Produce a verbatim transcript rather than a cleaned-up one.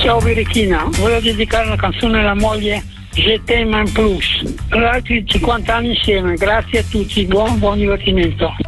Ciao Birichina, voglio dedicare una canzone alla moglie Je t'aime en plus. Per altri cinquanta anni insieme, grazie a tutti, buon buon divertimento.